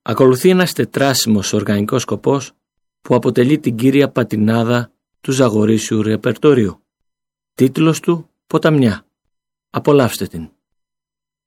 Ακολουθεί ένας τετράσιμος οργανικός σκοπός που αποτελεί την κύρια πατινάδα του ζαγορίσιου ρεπερτορίου. Τίτλος του «Ποταμιά». Απολαύστε την.